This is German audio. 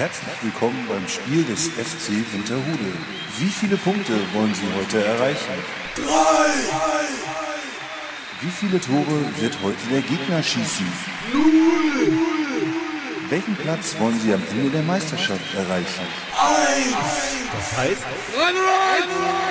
Herzlich willkommen beim Spiel des FC Winterhude. Wie viele Punkte wollen Sie heute erreichen? 3! Wie viele Tore wird heute der Gegner schießen? 0! Welchen Platz wollen Sie am Ende der Meisterschaft erreichen? 1! Das heißt, Run!